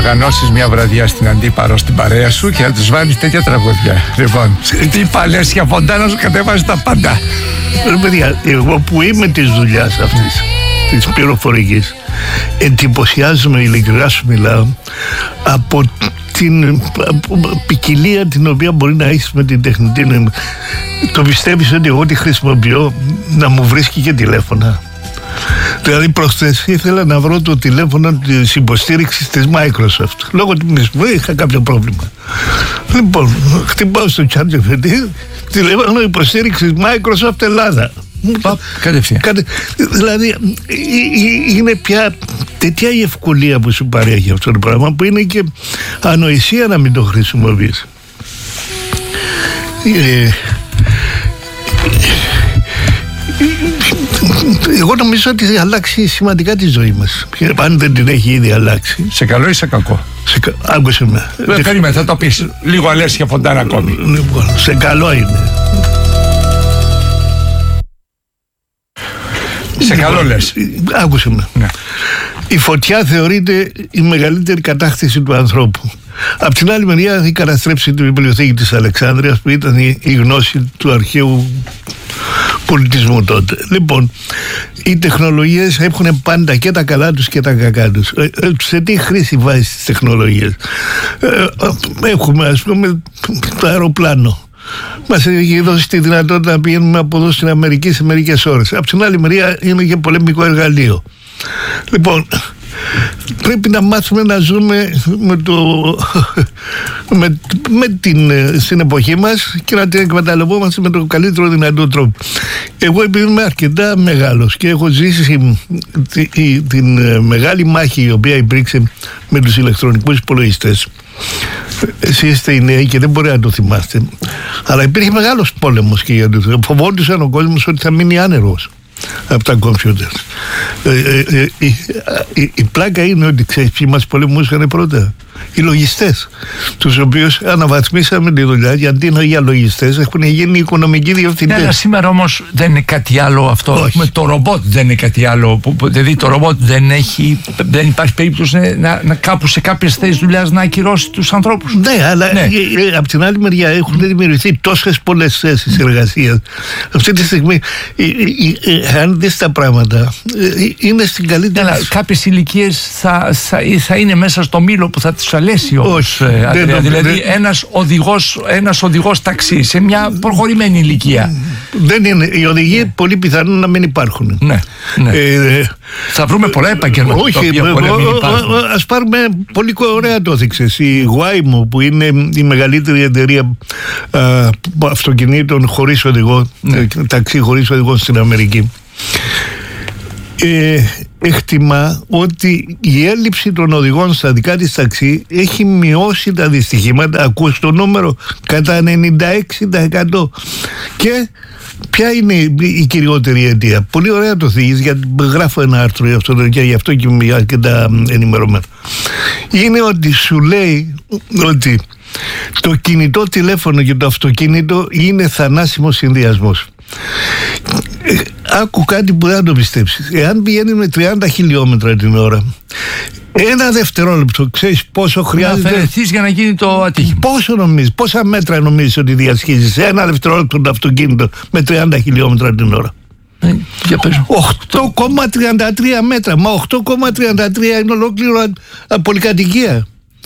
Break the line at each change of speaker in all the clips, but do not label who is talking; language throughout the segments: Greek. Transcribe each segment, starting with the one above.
οργανώσεις μια βραδιά στην Αντίπαρο στην παρέα σου και να τους βάλεις τέτοια τραγούδια. Λοιπόν, τι Αλέσια Φοντάνα σου κατέβαζε τα πάντα.
Παιδιά, εγώ που είμαι της δουλειάς αυτής, της πληροφορικής, εντυπωσιάζομαι, ειλικρινά σου μιλάω, από την ποικιλία την οποία μπορεί να έχεις με την τεχνητή νοημοσύνη. Το πιστεύεις ότι εγώ τη χρησιμοποιώ να μου βρίσκει και τηλέφωνα? Δηλαδή προχθές ήθελα να βρω το τηλέφωνο της υποστήριξης της Microsoft. Λόγω του μισμού είχα κάποιο πρόβλημα. Λοιπόν, χτυπάω στο ChatGPT, τηλέφωνο υποστήριξης Microsoft Ελλάδα.
Κατευθείαν.
Δηλαδή είναι πια τέτοια η ευκολία που σου παρέχει αυτό το πράγμα, που είναι και ανοησία να μην το χρησιμοποιείς. Εγώ νομίζω ότι θα αλλάξει σημαντικά τη ζωή μας. Αν δεν την έχει ήδη αλλάξει.
Σε καλό ή σε κακό?
Άκουσε με.
Περίμενε, θα το πεις. Λίγο Αλέσια Φοντάνα ακόμη.
Λοιπόν, σε καλό είναι.
Σε καλό λες.
Άκουσε με.
Ναι.
Η φωτιά θεωρείται η μεγαλύτερη κατάκτηση του ανθρώπου. Απ' την άλλη μεριά έχει καταστρέψει τη βιβλιοθήκη της Αλεξάνδρειας, που ήταν η γνώση του αρχαίου πολιτισμού τότε. Λοιπόν, οι τεχνολογίες έχουν πάντα και τα καλά τους και τα κακά τους. Σε τι χρήση βάζεις τις τεχνολογίες? Έχουμε, ας πούμε, το αεροπλάνο. Μας έχει δώσει τη δυνατότητα να πηγαίνουμε από εδώ στην Αμερική σε μερικές ώρες. Από την άλλη μεριά είναι και πολεμικό εργαλείο. Λοιπόν, πρέπει να μάθουμε να ζούμε στην εποχή μας και να την εκμεταλλευόμαστε με τον καλύτερο δυνατό τρόπο. Εγώ, επειδή είμαι αρκετά μεγάλος και έχω ζήσει την μεγάλη μάχη η οποία υπήρξε με τους ηλεκτρονικούς υπολογιστές. Εσείς είστε οι νέοι και δεν μπορεί να το θυμάστε, αλλά υπήρχε μεγάλος πόλεμος και για τους. Φοβόντουσαν ο κόσμος ότι θα μείνει άνεργος από τα κομπιούτερ. Η πλάκα είναι ότι ξέρεις ποιοι μας πολεμούσαν πρώτα? Οι λογιστές, τους οποίους αναβαθμίσαμε τη δουλειά, γιατί είναι για λογιστές, έχουν γίνει οικονομικοί διευθυντές.
Ναι, αλλά σήμερα όμως δεν είναι κάτι άλλο αυτό. Με το ρομπότ δεν είναι κάτι άλλο. Δηλαδή το ρομπότ δεν υπάρχει περίπτωση να κάπου σε κάποιες θέσεις δουλειάς να ακυρώσει τους ανθρώπους.
Ναι, αλλά από την άλλη μεριά έχουν δημιουργηθεί τόσες πολλές θέσεις εργασίας. Αυτή τη στιγμή, αν δεις τα πράγματα, είναι στην καλύτερη.
Αλλά κάποιες ηλικίες θα είναι μέσα στο μήλο που θα τους αλέσει όμως. Δηλαδή ένας οδηγός ταξί σε μια προχωρημένη ηλικία.
Δεν είναι. Οι οδηγοί πολύ πιθανόν να μην υπάρχουν.
Ναι. Θα βρούμε πολλά επαγγέλματα.
Όχι, ας πάρουμε πολύ ωραία το έδειξες. Η Waymo, που είναι η μεγαλύτερη εταιρεία αυτοκινήτων χωρίς οδηγό, ταξί χωρίς οδηγό στην Αμερική, εκτιμά ότι η έλλειψη των οδηγών στα δικά της ταξί έχει μειώσει τα δυστυχήματα, ακούς το νούμερο, κατά 96%. Και ποια είναι η κυριότερη αιτία? Πολύ ωραία το θίγεις, γιατί γράφω ένα άρθρο για αυτό και γι' αυτό και είμαι αρκετά ενημερωμένο. Είναι ότι σου λέει ότι το κινητό τηλέφωνο και το αυτοκίνητο είναι θανάσιμος συνδυασμός. Άκου κάτι που δεν το πιστέψεις. Εάν πηγαίνει με 30 χιλιόμετρα την ώρα, ένα δευτερόλεπτο, ξέρεις πόσο χρειάζεται
να αφαιρεθείς για να γίνει το ατύχημα?
Πόσα μέτρα νομίζεις ότι διασχίζεις ένα δευτερόλεπτο το αυτοκίνητο με 30 χιλιόμετρα την ώρα? 8,33 μέτρα. Μα 8,33 είναι ολόκληρο πολυκατοικία.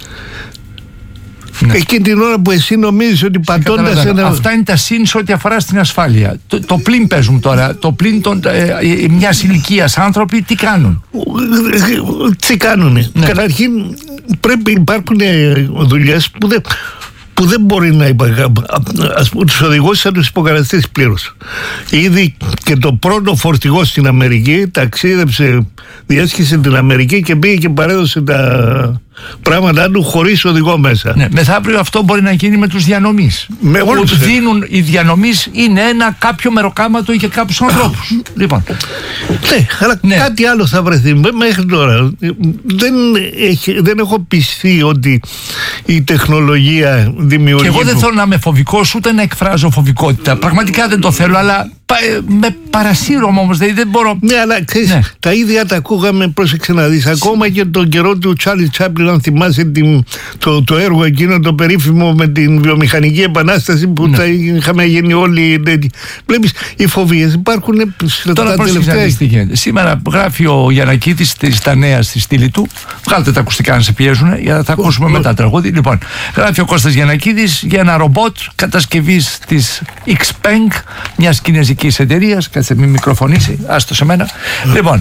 Ναι. Εκείνη την ώρα που εσύ νομίζεις ότι πατώντας ένα...
Αυτά είναι τα συν σε ό,τι αφορά στην ασφάλεια. Το πλήν παίζουν τώρα. Το πλήν μιας ηλικίας άνθρωποι τι κάνουν?
Τι κάνουνε? Ναι. Καταρχήν υπάρχουν δουλειές που δεν μπορεί να υπάρχουν. Ας πούμε, τους οδηγούς θα τους υποκαταστήσεις πλήρως. Ήδη και το πρώτο φορτηγό στην Αμερική ταξίδεψε, διέσχισε την Αμερική και πήγε και παρέδωσε τα πράγματά του χωρίς οδηγό μέσα.
Ναι, μεθαύριο αυτό μπορεί να γίνει με τους διανομείς. Που δίνουν οι διανομείς είναι ένα κάποιο μεροκάματο για κάποιους ανθρώπους. Λοιπόν.
Ναι, αλλά κάτι άλλο θα βρεθεί. Μέχρι τώρα δεν έχω πιστεί ότι η τεχνολογία δημιουργεί.
Και εγώ δεν θέλω να είμαι φοβικός, ούτε να εκφράζω φοβικότητα. Πραγματικά δεν το θέλω, αλλά με παρασύρωμα όμως, δηλαδή δεν μπορώ.
Ναι, αλλά ξέρεις, τα ίδια τα ακούγαμε, πρόσεξε να δεις. Ακόμα και τον καιρό του Τσάρλι Τσάπλιν, αν θυμάσαι το έργο εκείνο το περίφημο με την βιομηχανική επανάσταση που τα είχαμε γίνει όλοι. Βλέπεις, οι φοβίες υπάρχουν.
Τώρα πρόσεξε τι γίνεται. Σήμερα γράφει ο Γιαννακίδης στα νέα στη στήλη του. Βγάλτε τα ακουστικά να σε πιέζουν, για να τα ακούσουμε μετά τραγούδι. Λοιπόν, γράφει ο Κώστας Γιαννακίδης για ένα ρομπότ κατασκευής της Xpeng, μιας κινέζικης εταιρείας. Κάτσε μην μικροφωνήσει, άστο σε μένα. Λοιπόν,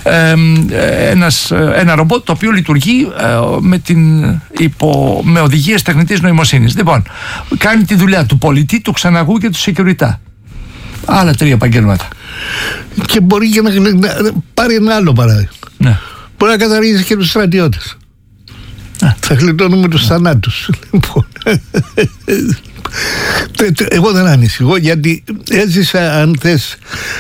ένα ρομπότ το οποίο λειτουργεί με οδηγίες τεχνητής νοημοσύνης. Λοιπόν, κάνει τη δουλειά του πολιτή, του ξαναγού και του security. Άλλα 3 επαγγέλματα.
Και μπορεί και να πάρει ένα άλλο παράδειγμα.
Ναι.
Μπορεί να καταργήσει και τους στρατιώτες. Θα γλιτώνουμε τους θανάτους. Εγώ δεν ανησυχώ, γιατί έζησα, αν θες,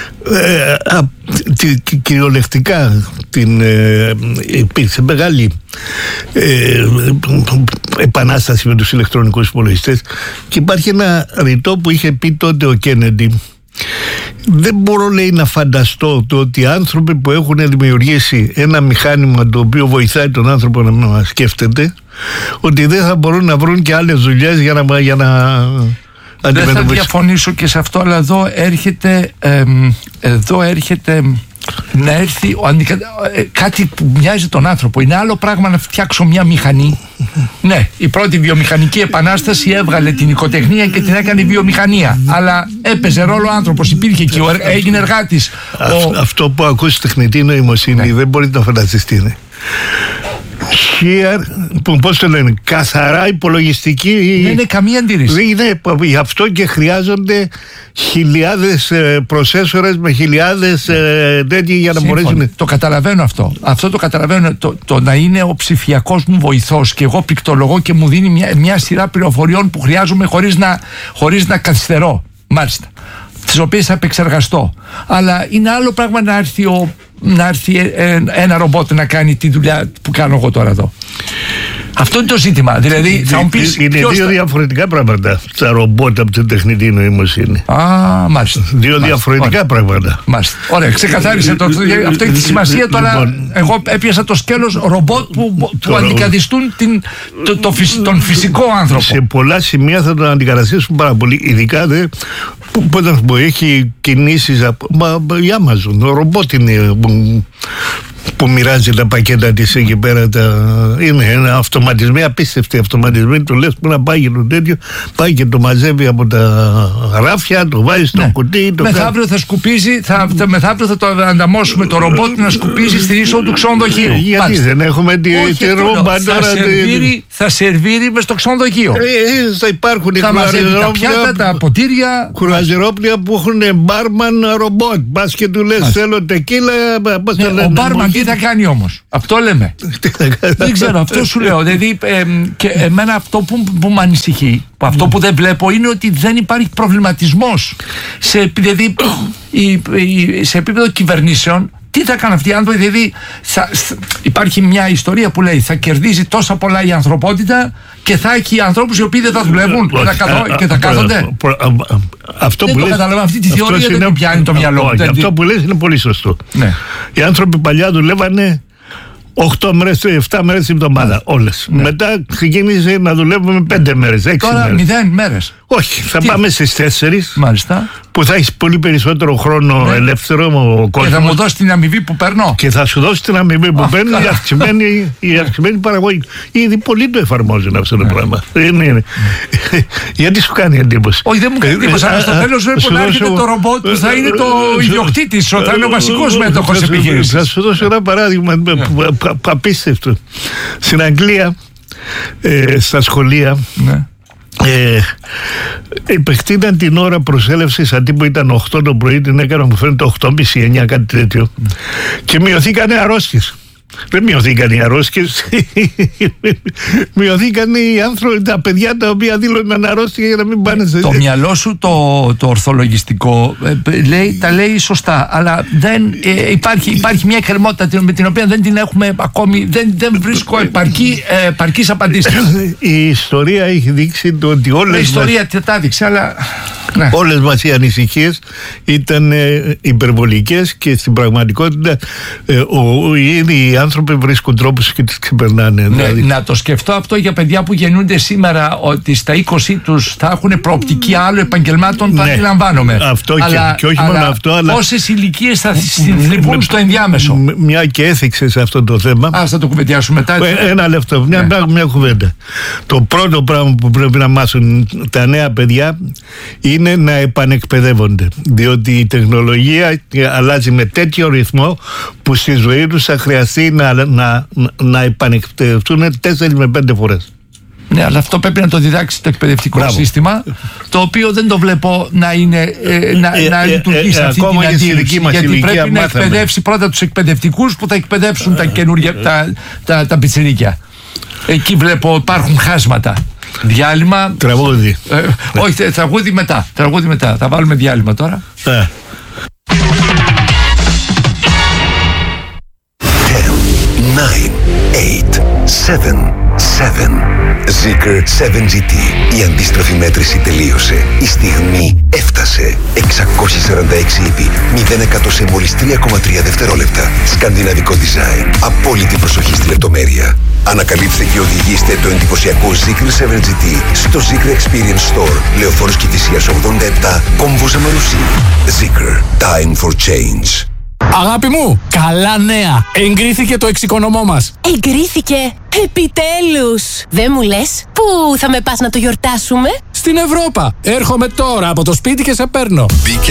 κυριολεκτικά υπήρξε μεγάλη επανάσταση με τους ηλεκτρονικούς υπολογιστές, και υπάρχει ένα ρητό που είχε πει τότε ο Κέννεντι. Δεν μπορώ, λέει, να φανταστώ το ότι άνθρωποι που έχουν δημιουργήσει ένα μηχάνημα το οποίο βοηθάει τον άνθρωπο να σκέφτεται, ότι δεν θα μπορούν να βρουν και άλλες δουλειές για να αντιμετωπίσουν.
Δεν θα διαφωνήσω και σε αυτό, αλλά εδώ έρχεται να έρθει κάτι που μοιάζει τον άνθρωπο. Είναι άλλο πράγμα να φτιάξω μια μηχανή. Ναι, η πρώτη βιομηχανική επανάσταση έβγαλε την οικοτεχνία και την έκανε βιομηχανία. Αλλά έπαιζε ρόλο ο άνθρωπος, υπήρχε και έγινε εργάτης.
Αυτό που ακούσει τεχνητή νοημοσύνη, δεν μπορείτε να φανταστείτε. Πώς το λένε, καθαρά υπολογιστική.
Δεν είναι καμία αντίρρηση.
Είναι, γι' αυτό και χρειάζονται χιλιάδες προσέσορες με χιλιάδες τέτοιοι για να μπορέσουν.
Το καταλαβαίνω αυτό. Αυτό το καταλαβαίνω. Το να είναι ο ψηφιακός μου βοηθός και εγώ πληκτρολογώ και μου δίνει μια σειρά πληροφοριών που χρειάζομαι χωρίς να καθυστερώ. Μάλιστα. Τις οποίες θα επεξεργαστώ. Αλλά είναι άλλο πράγμα να έρθει ένα ρομπότ να κάνει τη δουλειά που κάνω εγώ τώρα εδώ. Αυτό είναι το ζήτημα. Δηλαδή, θα μου πεις,
είναι δύο διαφορετικά πράγματα τα ρομπότ από την τεχνητή νοημοσύνη.
Μάλιστα.
Δύο διαφορετικά πράγματα.
Μάλιστα. Ωραία, ξεκαθάρισε αυτό έχει τη σημασία. Τώρα, εγώ έπιασα το σκέλος ρομπότ που αντικαθιστούν τον φυσικό άνθρωπο.
Σε πολλά σημεία θα τον αντικαταστήσουν πάρα πολύ. Ειδικά που έχει κινήσεις η Amazon. Ο ρομπότ είναι που μοιράζει τα πακέτα της εκεί πέρα. Είναι ένα αυτοματισμοί, απίστευτοι αυτοματισμοί. Του λες που να πάει και το τέτοιο, πάει και το μαζεύει από τα ράφια, το βάζει στο κουτί.
Μεθαύριο θα σκουπίζει, μεθαύριο θα το ανταμώσουμε το ρομπότ να σκουπίζει στην είσοδο του ξενοδοχείου.
Γιατί δεν έχουμε τη ρούμπα τώρα.
Θα σερβίρει μες στο ξενοδοχείο.
Θα υπάρχουν
θα μαζεύει τα πιάτα, τα ποτήρια.
Κουραζιρόπλια που έχουν μπάρμαν ρομπότ. Πας και του λες θέλω τεκίλα.
Ο μπάρμαν τι θα κάνει όμως? Αυτό λέμε. Δεν ξέρω, αυτό σου λέω. Δηλαδή, και εμένα αυτό που με ανησυχεί, αυτό που δεν βλέπω, είναι ότι δεν υπάρχει προβληματισμός δηλαδή, σε επίπεδο κυβερνήσεων. Τι θα κάνουν αυτοί οι άνθρωποι? Δηλαδή, υπάρχει μια ιστορία που λέει θα κερδίζει τόσα πολλά η ανθρωπότητα και θα έχει ανθρώπους οι οποίοι δεν θα δουλεύουν και θα κάθονται.
Αυτό
δεν
που
το καταλαβαίνω. Αυτή τη θεωρία δεν την πιάνει το μυαλό μου.
Αυτό που λες είναι πολύ σωστό. Οι άνθρωποι παλιά δουλεύανε 8 μέρες, 7 μέρες την εβδομάδα, όλες. Μετά ξεκίνησε να δουλεύουμε 5 μέρες, 6
Τώρα
μέρες.
0 μέρες.
Όχι, θα πάμε στις 4.
Μάλιστα.
Που θα έχεις πολύ περισσότερο χρόνο ελεύθερο ο κόσμος.
Και θα μου δώσει την αμοιβή που παίρνω.
Και θα σου δώσει την αμοιβή που παίρνει η αυξημένη παραγωγή. Ήδη πολλοί το εφαρμόζουν αυτό το πράγμα. Γιατί σου κάνει εντύπωση?
Όχι, δεν μου κάνει εντύπωση. Αλλά στο τέλος πρέπει να έρχεται το ρομπότ που θα είναι το ιδιοκτήτης, θα είναι ο βασικός μέτοχος επιχείρησης.
Θα σου δώσω ένα παράδειγμα απίστευτο. Στην Αγγλία, στα σχολεία, επεκτείναν την ώρα προσέλευσης, αντί που ήταν 8 το πρωί, την έκανα μου φαίνεται 8.30-9, κάτι τέτοιο, και μειωθήκανε αρρώστιες. Δεν μειωθήκαν οι αρρώστιες. Μειωθήκαν οι άνθρωποι, τα παιδιά τα οποία δήλωναν αρρώστια για να μην πάνε σε...
Το μυαλό σου το ορθολογιστικό τα λέει σωστά, αλλά δεν υπάρχει μια εκκρεμότητα με την οποία δεν την έχουμε ακόμη, δεν βρίσκω επαρκείς απαντήσεις.
Η ιστορία έχει δείξει το ότι όλες...
Η ιστορία τα έδειξε, αλλά... Ναι.
Όλες μας οι ανησυχίες ήταν υπερβολικές και στην πραγματικότητα ήδη οι άνθρωποι βρίσκουν τρόπους και τις ξεπερνάνε.
Ναι,
δηλαδή.
Να το σκεφτώ αυτό για παιδιά που γεννούνται σήμερα, ότι στα 20 τους θα έχουν προοπτική άλλων επαγγελμάτων, το αντιλαμβάνομαι.
Αυτό και όχι μόνο αυτό, αλλά...
Πόσες ηλικίες θα θλιβούν στο ενδιάμεσο.
Μια και έθιξες αυτό το θέμα.
Ας θα το κουβεντιάσουμε μετά.
Ένα λεπτό, μια κουβέντα. Το πρώτο πράγμα που πρέπει να μάθουν τα νέα παιδιά είναι να επανεκπαιδεύονται, διότι η τεχνολογία αλλάζει με τέτοιο ρυθμό που στη ζωή τους θα χρειαστεί να επανεκπαιδευτούν 4 με 5 φορές.
Ναι, αλλά αυτό πρέπει να το διδάξει το εκπαιδευτικό σύστημα, το οποίο δεν το βλέπω να λειτουργεί σε αυτή την αντίληψη, γιατί πρέπει να εκπαιδεύσει πρώτα τους εκπαιδευτικούς που θα εκπαιδεύσουν τα καινούργια τα πιτσιρίκια. Εκεί βλέπω υπάρχουν χάσματα. Διάλειμμα.
Τραγούδι.
Όχι, τραγούδι μετά. Θα βάλουμε διάλειμμα τώρα.
10, 9, 8, 7, 7. Zeekr 7GT. Η αντίστροφη μέτρηση τελείωσε. Η στιγμή έφτασε. 646 EP. 0% σε μόλις 3,3 δευτερόλεπτα. Σκανδιναβικό design. Απόλυτη προσοχή στη λεπτομέρεια. Ανακαλύψτε και οδηγήστε το εντυπωσιακό Zeekr 7GT στο Zeekr Experience Store. Λεωφόρος Κηφισίας 87, Κόμβος Αμαρουσί. Zeekr. Time for change.
Αγάπη μου, καλά νέα! Εγκρίθηκε το εξοικονομώ μας.
Εγκρίθηκε! Επιτέλους! Δεν μου λες, πού θα με πας να το γιορτάσουμε?
Στην Ευρώπα. Έρχομαι τώρα από το σπίτι και σε παίρνω.